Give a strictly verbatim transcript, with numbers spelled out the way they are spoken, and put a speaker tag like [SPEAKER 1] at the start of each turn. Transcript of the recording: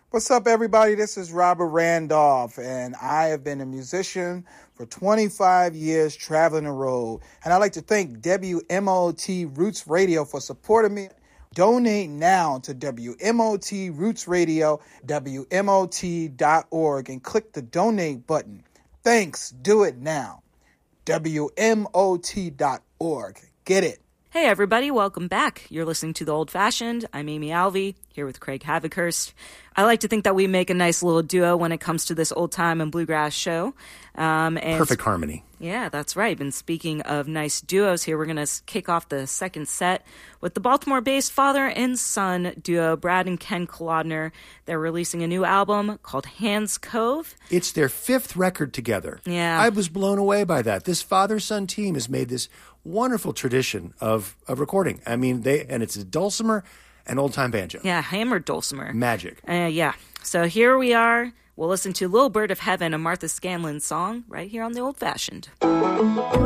[SPEAKER 1] What's up, everybody? This is Robert Randolph, and I have been a musician for twenty-five years traveling the road. And I'd like to thank W M O T Roots Radio for supporting me. Donate now to W M O T Roots Radio, W M O T dot org, and click the donate button. Thanks. Do it now. W M O T dot org. Get it.
[SPEAKER 2] Hey everybody, welcome back. You're listening to The Old Fashioned. I'm Amy Alvey, here with Craig Havikhurst. I like to think that we make a nice little duo when it comes to this old time and bluegrass show. Um, and
[SPEAKER 3] Perfect harmony.
[SPEAKER 2] Yeah, that's right. And speaking of nice duos here, we're going to kick off the second set with the Baltimore-based father and son duo, Brad and Ken Kolodner. They're releasing a new album called Hands Cove.
[SPEAKER 3] It's their fifth record together.
[SPEAKER 2] Yeah.
[SPEAKER 3] I was blown away by that. This father-son team has made this wonderful tradition of, of recording. I mean, they and it's a dulcimer and old-time banjo.
[SPEAKER 2] Yeah, hammered dulcimer.
[SPEAKER 3] Magic.
[SPEAKER 2] Uh, yeah. So here we are. We'll listen to Little Bird of Heaven, a Martha Scanlon song, right here on The Old Fashioned.